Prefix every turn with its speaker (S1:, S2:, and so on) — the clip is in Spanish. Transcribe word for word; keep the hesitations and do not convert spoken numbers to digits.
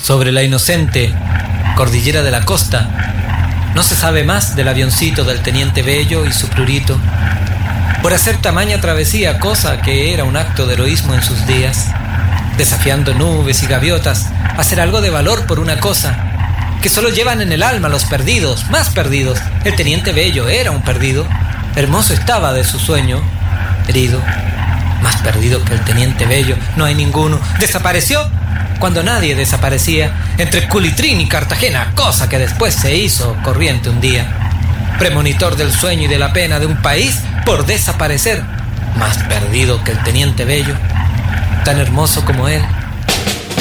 S1: Sobre la inocente cordillera de la costa, no se sabe más del avioncito del teniente Bello y su prurito, por hacer tamaña travesía, cosa que era un acto de heroísmo en sus días, desafiando nubes y gaviotas, hacer algo de valor por una cosa que solo llevan en el alma los perdidos, más perdidos. El teniente Bello era un perdido, hermoso estaba de su sueño, herido, más perdido que el teniente Bello, no hay ninguno. Desapareció cuando nadie desaparecía, entre Culitrín y Cartagena, cosa que después se hizo corriente un día. Premonitor del sueño y de la pena de un país por desaparecer, más perdido que el teniente Bello, tan hermoso como él,